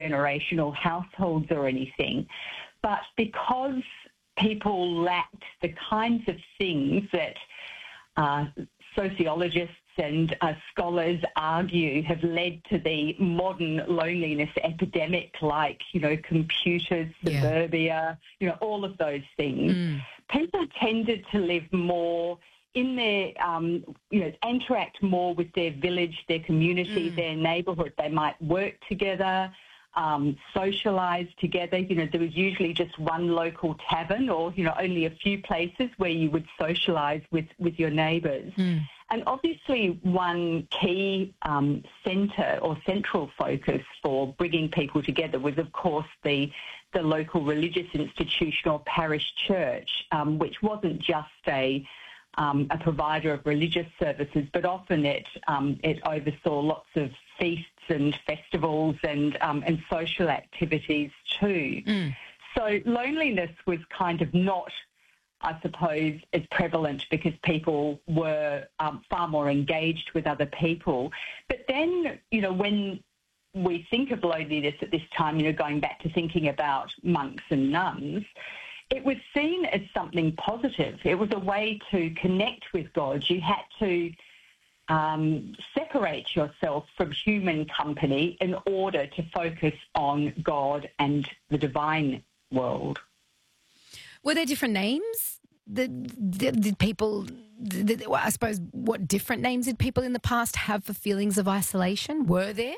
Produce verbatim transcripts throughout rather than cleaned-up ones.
generational households or anything, but because people lacked the kinds of things that uh, sociologists and uh, scholars argue have led to the modern loneliness epidemic, like, you know, computers, Yeah. suburbia, you know, all of those things. Mm. People tended to live more in their, um, you know, interact more with their village, their community, Mm. their neighbourhood. They might work together, um, socialise together. You know, there was usually just one local tavern or, you know, only a few places where you would socialise with, with your neighbours. Mm. And obviously one key um, centre or central focus for bringing people together was, of course, the the local religious institution or parish church, um, which wasn't just a um, a provider of religious services, but often it um, it oversaw lots of feasts and festivals and um, and social activities too. Mm. So loneliness was kind of not, I suppose, as prevalent because people were um, far more engaged with other people. But then, you know, when we think of loneliness at this time, you know, going back to thinking about monks and nuns, it was seen as something positive. It was a way to connect with God. You had to um, separate yourself from human company in order to focus on God and the divine world. Were there different names? Did, did, did people, did, well, I suppose, what different names did people in the past have for feelings of isolation? Were there?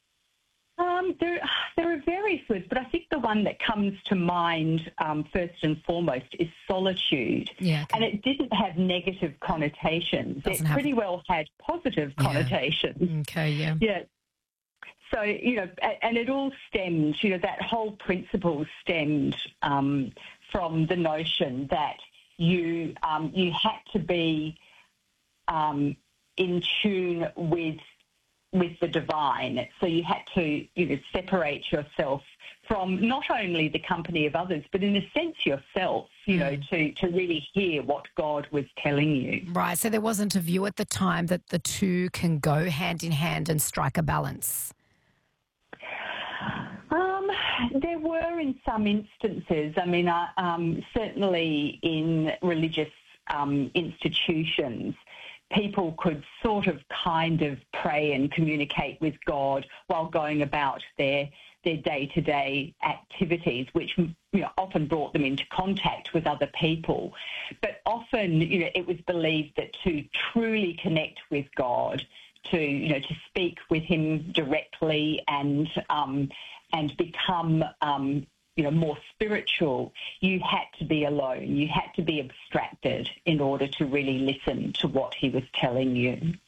Um, there, there are various words, but I think the one that comes to mind um, first and foremost is solitude. Yeah, okay. And it didn't have negative connotations. Doesn't it have- pretty well had positive Yeah. connotations. Okay, yeah. Yeah. So, you know, a- and it all stemmed, you know, that whole principle stemmed um, from the notion that you um, you had to be um, in tune with with the divine. So you had to, you know, separate yourself from not only the company of others, but in a sense yourself, you know, to, to really hear what God was telling you. Right, so there wasn't a view at the time that the two can go hand in hand and strike a balance. Um, there were in some instances. I mean, uh, um, certainly in religious um, institutions, people could sort of kind of pray and communicate with God while going about their their day-to-day activities, which, you know, often brought them into contact with other people. But often, you know, it was believed that to truly connect with God, to, you know, to speak with him directly and um, and become um, you know, more spiritual, you had to be alone. You had to be abstracted in order to really listen to what he was telling you.